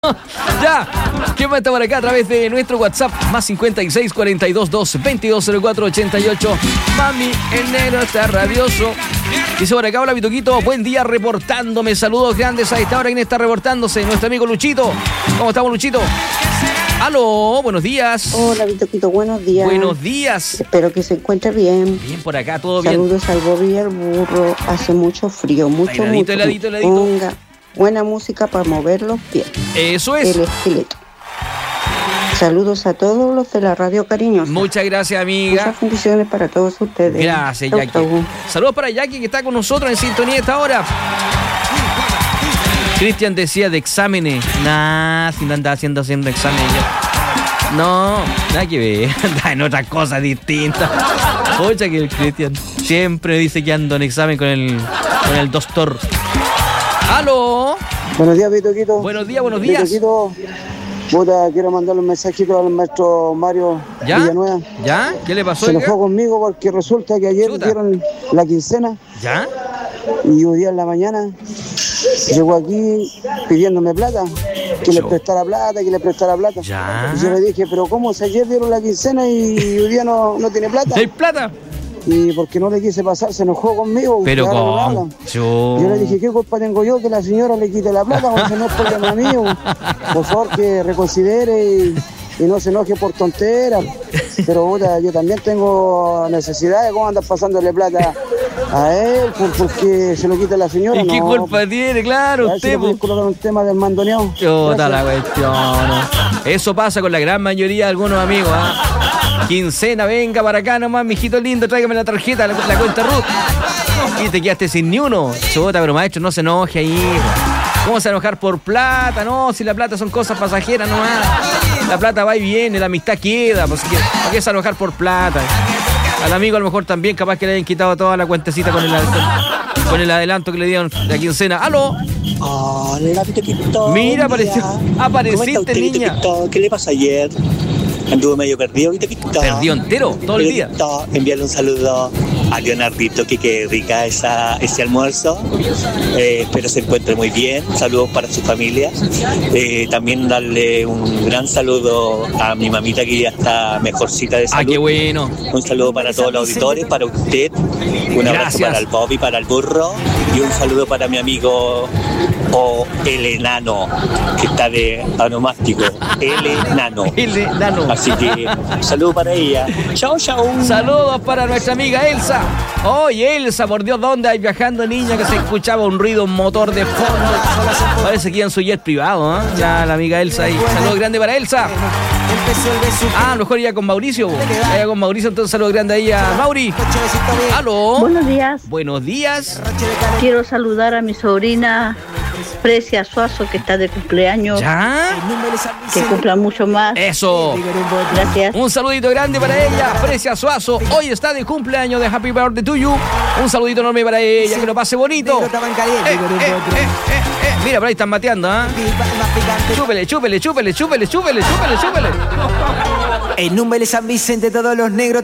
Ya, ¿qué más está por acá a través de nuestro WhatsApp? Más 56 42 2 22 04 88. Mami, el negro está rabioso. Dice por acá, hola Vitoquito, buen día reportándome. Saludos grandes a esta hora. ¿Quién está reportándose? Nuestro amigo Luchito. ¿Cómo estamos, Luchito? Aló, buenos días. Hola Vitoquito, buenos días. Buenos días. Espero que se encuentre bien. Bien por acá, todo bien. Saludos al Bobby y al burro. Hace mucho frío, mucho. Heladito. Ponga buena música para mover los pies. Eso es. El esqueleto. Saludos a todos los de la radio cariñosa. Muchas gracias, amiga. Muchas bendiciones para todos ustedes. Gracias, Chau, Jackie. chau. Saludos para Jackie, que está con nosotros en sintonía esta hora. Cristian decía de exámenes. Si no anda haciendo exámenes ya. No, nada que ver. Anda en otras cosas distintas. Ocha que el Cristian siempre dice que ando en examen con el doctor. ¡Aló! Buenos días, Vitoquito. Buenos días. Vitoquito, puta, quiero mandarle un mensajito al maestro Mario Villanueva. ¿Ya? ¿Qué le pasó? Se enojó conmigo porque resulta que ayer dieron la quincena. ¿Ya? Y hoy día en la mañana llegó aquí pidiéndome plata, que le prestara plata. ¿Ya? Y yo le dije, pero ¿cómo? Si ayer dieron la quincena y hoy día no tiene plata. ¿Hay plata? Y porque no le quise pasar, se enojó conmigo. Pero ¿cómo? Yo le dije, ¿qué culpa tengo yo que la señora le quite la plata? Porque no es problema mío. Por favor, que reconsidere y no se enoje por tonteras. Pero puta, yo también tengo necesidades. ¿Cómo andas pasándole plata a él? Porque se lo quita la señora. ¿Y qué culpa tiene? Claro, a usted. Si colocar un tema del mandoneado. Chota la cuestión. Eso pasa con la gran mayoría de algunos amigos, Quincena, venga para acá nomás, mijito lindo, tráigame la tarjeta, la cuenta Ruth. Y te quedaste sin ni uno. Chota, pero maestro, no se enoje ahí. ¿Cómo se va a enojar por plata? No, si la plata son cosas pasajeras nomás. La plata va y viene, la amistad queda. Pues, ¿para qué se va a enojar por plata? Al amigo a lo mejor también capaz que le hayan quitado toda la cuentecita con el adelanto que le dieron de quincena. ¡Aló! Hola, Vitoquito. Mira, apareciste, niña. ¿Qué le pasó ayer? Anduvo medio perdido, Vitoquito. Perdió entero, todo el día. Enviarle un saludo a Leonardito, que qué rica ese almuerzo. Espero se encuentre muy bien. Saludos para su familia. También darle un gran saludo a mi mamita, que ya está mejorcita de salud. ¡Ah, qué bueno! Un saludo para todos los auditores, para usted. Un abrazo para el Bobby, para el burro. Y un saludo para mi amigo el enano, que está de anomástico. El enano. Así que saludos para ella. Chao. Saludos para nuestra amiga Elsa. Oye, Elsa, por Dios, ¿dónde hay viajando, niña? Que se escuchaba un ruido, un motor de fondo. Parece que iba en su jet privado, Ya la amiga Elsa ahí. Saludos grande para Elsa. A lo mejor iba con Mauricio. Ella con Mauricio, entonces saludos grande ahí a Mauri. ¿Aló? Buenos días. Buenos días. Quiero saludar a mi sobrina Precia Suazo, que está de cumpleaños. ¿Ya? Que cumpla mucho más. Eso. Gracias. Un saludito grande para ella, Precia Suazo. Hoy está de cumpleaños, de Happy Birthday to you. Un saludito enorme para ella, que lo pase bonito. Mira, por ahí están mateando, Chúpele. En Número San Vicente todos los negros